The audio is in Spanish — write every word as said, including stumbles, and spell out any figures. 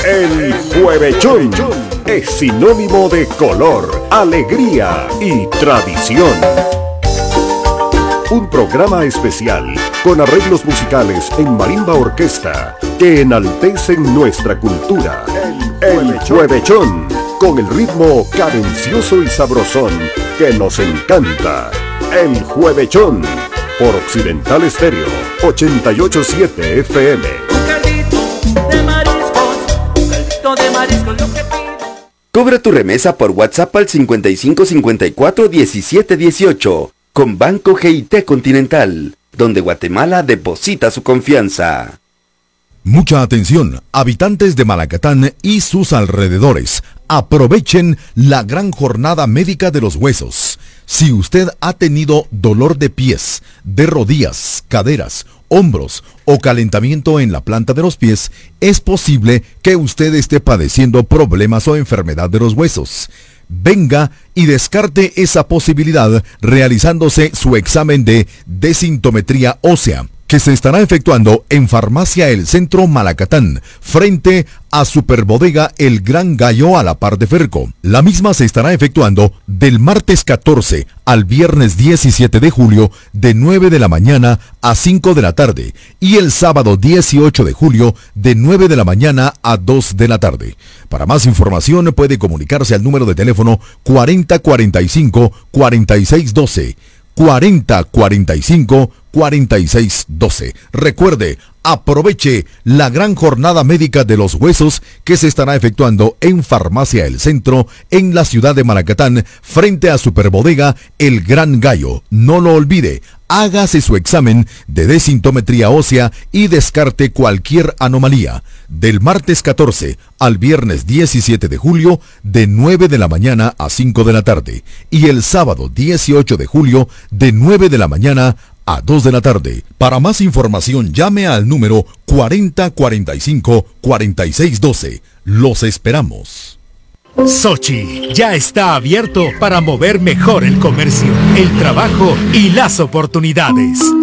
El Juevechón es sinónimo de color, alegría y tradición. Un programa especial con arreglos musicales en marimba orquesta que enaltecen nuestra cultura. El Juevechón, con el ritmo cadencioso y sabrosón que nos encanta. El Juevechón, por Occidental Estéreo, ochenta y ocho punto siete F M. Un caldito de mariscos, un caldito de mariscos, lo que pido. Cobra tu remesa por WhatsApp al cincuenta y cinco cincuenta y cuatro diecisiete dieciocho con Banco G I T Continental, donde Guatemala deposita su confianza. Mucha atención, habitantes de Malacatán y sus alrededores. Aprovechen la gran jornada médica de los huesos. Si usted ha tenido dolor de pies, de rodillas, caderas, hombros o calentamiento en la planta de los pies, es posible que usted esté padeciendo problemas o enfermedad de los huesos. Venga y descarte esa posibilidad realizándose su examen de densitometría ósea, que se estará efectuando en Farmacia El Centro Malacatán, frente a Superbodega El Gran Gallo a la par de Ferco. La misma se estará efectuando del martes catorce al viernes diecisiete de julio de nueve de la mañana a cinco de la tarde y el sábado dieciocho de julio de nueve de la mañana a dos de la tarde. Para más información puede comunicarse al número de teléfono cuarenta cuarenta y cinco cuarenta y seis doce. cuarenta cuarenta y cinco cuarenta y seis doce. Recuerde, aproveche la gran jornada médica de los huesos que se estará efectuando en Farmacia El Centro en la ciudad de Malacatán, frente a Superbodega El Gran Gallo. No lo olvide, hágase su examen de densitometría ósea y descarte cualquier anomalía. Del martes catorce al viernes diecisiete de julio de nueve de la mañana a cinco de la tarde y el sábado dieciocho de julio de nueve de la mañana a dos de la tarde. Para más información llame al número cuarenta cuarenta y cinco cuarenta y seis doce. Los esperamos. Sochi ya está abierto para mover mejor el comercio, el trabajo y las oportunidades.